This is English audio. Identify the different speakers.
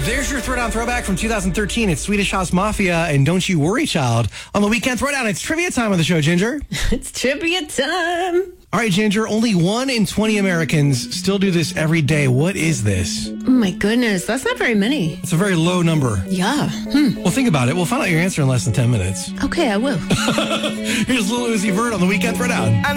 Speaker 1: There's your Throwdown throwback from 2013. It's Swedish House Mafia and Don't You Worry Child. On the weekend Throwdown, it's trivia time on the show, Ginger.
Speaker 2: It's trivia time.
Speaker 1: All right, Ginger, only 1 in 20 Americans still do this every day. What is this?
Speaker 2: Oh my goodness, that's not very many.
Speaker 1: It's a very low number.
Speaker 2: Yeah.
Speaker 1: Well, think about it. We'll find out your answer in less than 10 minutes.
Speaker 2: Okay, I will.
Speaker 1: Here's Lil Uzi Vert on the weekend Throwdown.